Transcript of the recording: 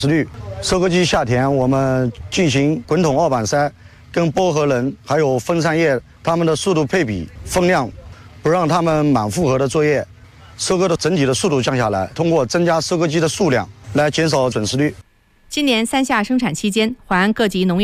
率。收割机下田，我们进行滚筒2板筛，跟播荷人还有分散液它们的速度配比分量，不让它们满负荷的作业，收割的整体的速度降下来。通过增加收割机的数量来减少损失率。 今年3夏生产期间，淮安各级农业